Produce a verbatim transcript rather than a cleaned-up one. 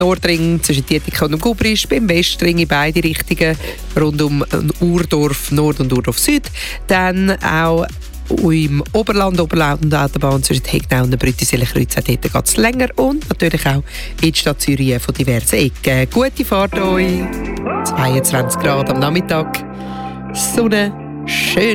Nordring zwischen Dietikon und Gubrisch, beim Westring in beide Richtungen, rund um Urdorf Nord und Urdorf Süd. Dann auch im Oberland, Oberland und Autobahn zwischen Hegnau und Brüttiseelenkreuz, dort geht es länger. Und natürlich auch in die Stadt Zürich von diversen Ecken. Gute Fahrt euch, zweiundzwanzig Grad am Nachmittag, Sonne, schön.